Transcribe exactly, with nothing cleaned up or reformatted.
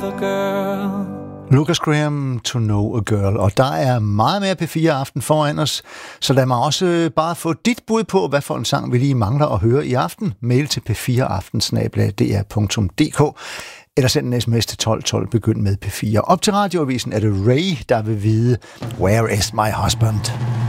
a girl. Lucas Graham, To Know a Girl. Og der er meget mere P fire Aften foran os, så lad mig også bare få dit bud på, hvad for en sang vi lige mangler at høre i aften. Mail til p fire aften snabel-a d r punktum d k eller send en sms til tolv tolv, begynd med P fire. Op til radioavisen er det Ray, der vil vide Where is my husband?